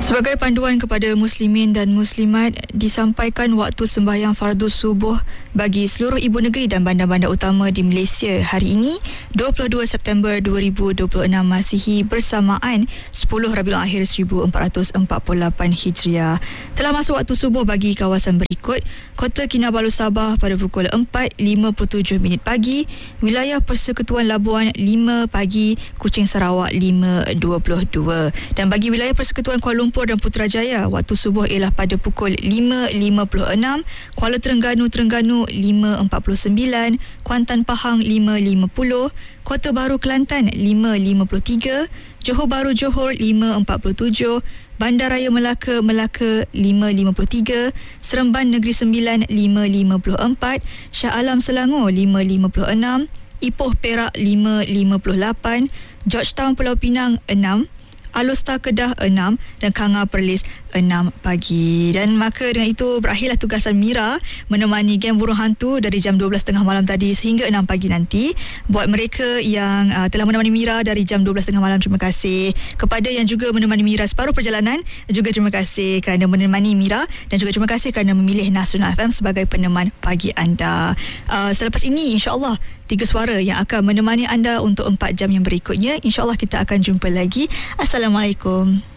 Sebagai panduan kepada muslimin dan muslimat, disampaikan waktu sembahyang fardu subuh bagi seluruh ibu negeri dan bandar-bandar utama di Malaysia hari ini 22 September 2026 Masihi bersamaan 10 Rabiul Akhir 1448 Hijriah. Telah masuk waktu subuh bagi kawasan berikut: Kota Kinabalu Sabah pada pukul 4.57 pagi, wilayah Persekutuan Labuan 5 pagi, Kuching Sarawak 5.22, dan bagi wilayah Persekutuan Kuala Lumpur dan Putrajaya, waktu subuh ialah pada pukul 5.56, Kuala Terengganu 5.49, Kuantan Pahang 5.50, Kota Baru Kelantan 5.53, Johor Bahru Johor 5.47, Bandaraya Melaka 5.53, Seremban Negeri Sembilan 5.54, Shah Alam Selangor 5.56, Ipoh Perak 5.58, Georgetown Pulau Pinang 6, Alustar Kedah 6 dan Kanga Perlis 6 pagi. Dan maka dengan itu berakhirlah tugasan Mira menemani geng burung hantu dari jam 12.30 malam tadi sehingga 6 pagi nanti. Buat mereka yang telah menemani Mira dari jam 12.30 malam, terima kasih. Kepada yang juga menemani Mira separuh perjalanan, juga terima kasih kerana menemani Mira, dan juga terima kasih kerana memilih Nasional FM sebagai peneman pagi anda. Selepas ini insya-Allah 3 suara yang akan menemani anda untuk 4 jam yang berikutnya. InsyaAllah kita akan jumpa lagi. Assalamualaikum.